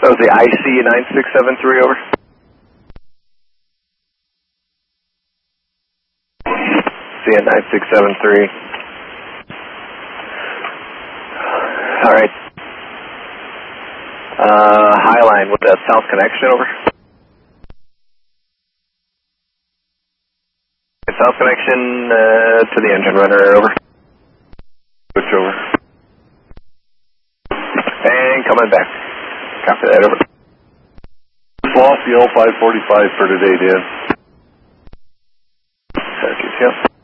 That was the IC9673, over. CN9673. All right. Highline with that south connection, over. South connection to the engine runner, over. Switch over. And coming back. Copy that, over. Lost the L545 for today, Dan. Thank you,